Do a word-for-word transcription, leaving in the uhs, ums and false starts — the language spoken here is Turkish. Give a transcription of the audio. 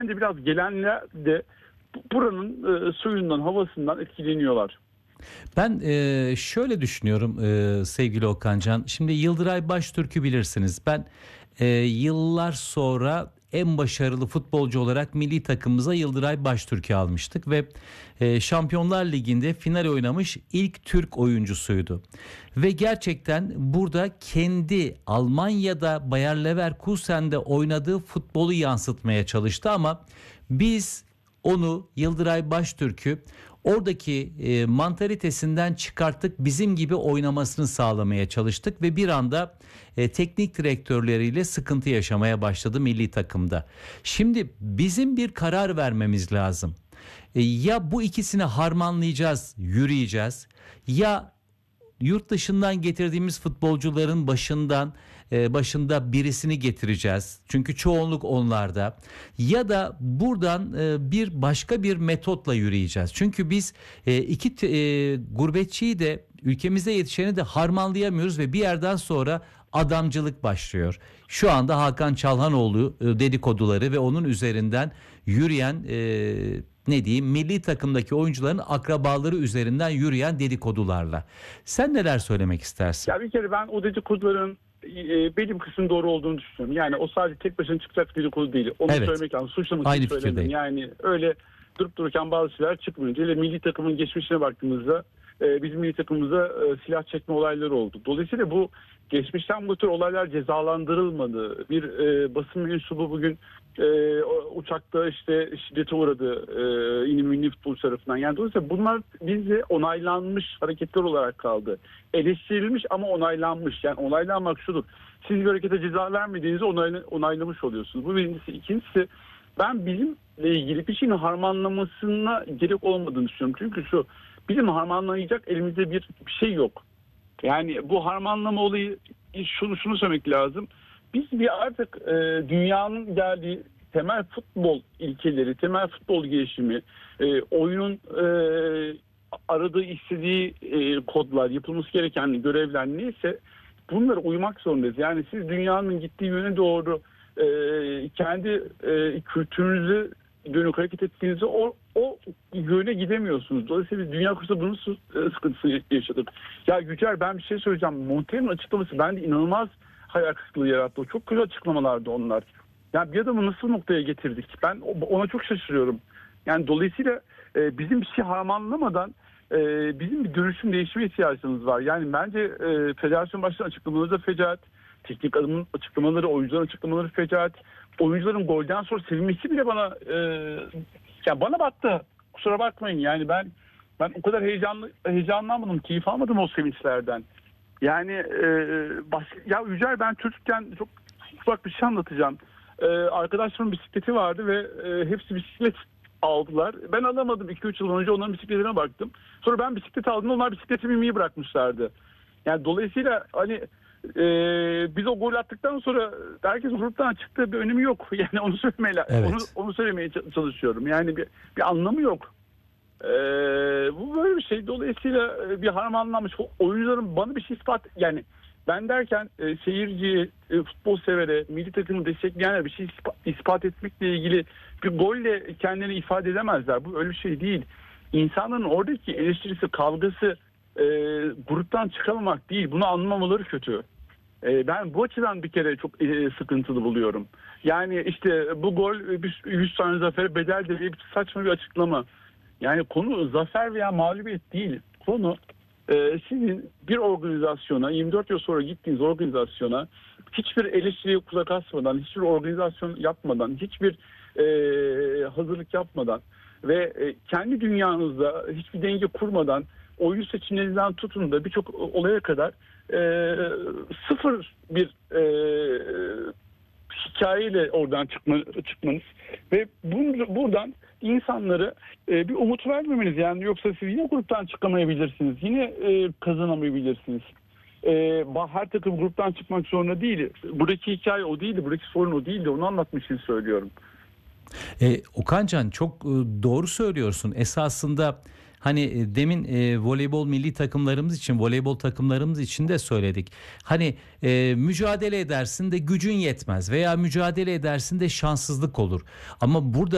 bence biraz gelenler de buranın e, suyundan, havasından etkileniyorlar. Ben e, şöyle düşünüyorum e, sevgili Okancan. Şimdi Yıldıray Baştürk'ü bilirsiniz. Ben e, yıllar sonra en başarılı futbolcu olarak milli takımımıza Yıldıray Baştürk'ü almıştık ve e, Şampiyonlar Ligi'nde final oynamış ilk Türk oyuncusuydu. Ve gerçekten burada kendi Almanya'da Bayer Leverkusen'de oynadığı futbolu yansıtmaya çalıştı ama biz onu, Yıldıray Baştürk'ü oradaki e, mantalitesinden çıkarttık, bizim gibi oynamasını sağlamaya çalıştık ve bir anda e, teknik direktörleriyle sıkıntı yaşamaya başladı milli takımda. Şimdi bizim bir karar vermemiz lazım. E, ya bu ikisini harmanlayacağız, yürüyeceğiz, ya yurt dışından getirdiğimiz futbolcuların başından e, başında birisini getireceğiz. Çünkü çoğunluk onlarda. Ya da buradan e, bir başka bir metotla yürüyeceğiz. Çünkü biz e, iki e, gurbetçiyi de ülkemize yetişeni de harmanlayamıyoruz ve bir yerden sonra adamcılık başlıyor. Şu anda Hakan Çalhanoğlu e, dedikoduları ve onun üzerinden yürüyen e, ne diyeyim milli takımdaki oyuncuların akrabaları üzerinden yürüyen dedikodularla. Sen neler söylemek istersin? Ya bir kere ben o dedikoduların e, benim kısmı doğru olduğunu düşünüyorum. Yani o sadece tek başına çıkacak dedikodu değil. Onu Evet. söylemek lazım. Suçlamak Aynı için söylemem. fikirdeyim. Yani öyle durup dururken bazı şeyler çıkmıyor. Hele milli takımın geçmişine baktığımızda e, bizim milli takımımıza e, silah çekme olayları oldu. Dolayısıyla bu geçmişten bu tür olaylar cezalandırılmadı. Bir e, basın mensubu bugün e, uçakta işte şiddete uğradı e, yine milli futbolcu tarafından. Yani dolayısıyla bunlar bizde onaylanmış hareketler olarak kaldı. Eleştirilmiş ama onaylanmış. Yani onaylanmak şudur. Siz bir harekete ceza vermediğinizde onayla, onaylamış oluyorsunuz. Bu birincisi. İkincisi, ben bizimle ilgili bir şeyin harmanlamasına gerek olmadığını düşünüyorum. Çünkü şu, bizim harmanlayacak elimizde bir, bir şey yok. Yani bu harmanlama olayı, şunu şunu söylemek lazım. Biz bir artık e, dünyanın geldiği temel futbol ilkeleri, temel futbol gelişimi, e, oyunun e, aradığı, istediği e, kodlar, yapılması gereken görevler neyse bunlara uymak zorundayız. Yani siz dünyanın gittiği yöne doğru e, kendi e, kültürünüzü dönük hareket ettiğinizde o, o yöne gidemiyorsunuz. Dolayısıyla biz Dünya Kupası'nda bunun sıkıntısını yaşadık. Ya Yücel, ben bir şey söyleyeceğim. Montaigne açıklaması bende inanılmaz hayal kırıklığı yarattı. O çok güzel açıklamalardı onlar. Yani bir adamı nasıl noktaya getirdik? Ben ona çok şaşırıyorum. Yani dolayısıyla e, bizim bir şey harmanlamadan e, bizim bir dönüşüm değişime ihtiyacımız var. Yani bence e, federasyon başkanı açıklamaları da fecaat. Teknik adamın açıklamaları, oyuncuların açıklamaları fecaat. Oyuncuların golden sonra sevinmesi bile bana e, ya bana battı. Kusura bakmayın. Yani ben ben o kadar heyecanlı heyecanlanmadım, keyif almadım o sevinçlerden. Yani e, baş, ya Yücel, ben çocukken çok ufak bir şey anlatacağım. E, arkadaşlarımın bisikleti vardı ve e, hepsi bisiklet aldılar. Ben alamadım. iki üç yıl önce onların bisikletine baktım. Sonra ben bisiklet aldım. Onlar bisikleti binmeyi bırakmışlardı. Yani dolayısıyla hani e, biz o gol attıktan sonra herkes gruptan çıktı, bir önemi yok. Yani onu söylemeye Evet. onu, onu söylemeye çalışıyorum. Yani bir, bir anlamı yok. Ee, bu böyle bir şey. Dolayısıyla bir harmanlanmış oyuncuların bana bir şey ispat, yani ben derken e, seyirciye, e, futbol severe, milli takımı destekleyenler bir şey ispat, ispat etmekle ilgili bir golle kendilerini ifade edemezler. Bu öyle bir şey değil. İnsanların oradaki eleştirisi, kavgası e, gruptan çıkamamak değil. Bunu anlamamaları kötü. E, ben bu açıdan bir kere çok e, sıkıntılı buluyorum. Yani işte bu gol yüz tane zafere bedeldir diye bir saçma bir açıklama. Yani konu zafer veya mağlubiyet değil. Konu e, sizin bir organizasyona, yirmi dört yıl sonra gittiğiniz organizasyona hiçbir eleştiriye kulak asmadan, hiçbir organizasyon yapmadan, hiçbir e, hazırlık yapmadan ve e, kendi dünyanızda hiçbir denge kurmadan, oyun seçimlerinden tutun da birçok olaya kadar e, sıfır bir e, hikayeyle oradan çıkma, çıkmanız ve bunu, buradan insanları e, bir umut vermemeniz. Yani yoksa siz yine gruptan çıkamayabilirsiniz. Yine e, kazanamayabilirsiniz. E, her takım gruptan çıkmak zorunda değil. Buradaki hikaye o değildi. Buradaki sorun o değildi. Onu anlatmak için söylüyorum. E, Okancan çok e, doğru söylüyorsun. Esasında hani e, demin e, voleybol milli takımlarımız için, voleybol takımlarımız için de söyledik. Hani e, mücadele edersin de gücün yetmez veya mücadele edersin de şanssızlık olur. Ama burada